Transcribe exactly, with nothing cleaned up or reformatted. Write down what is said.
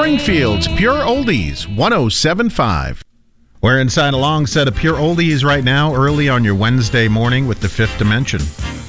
Springfield's Pure Oldies, one oh seven point five. We're inside a long set of Pure Oldies right now, early on your Wednesday morning with the Fifth Dimension.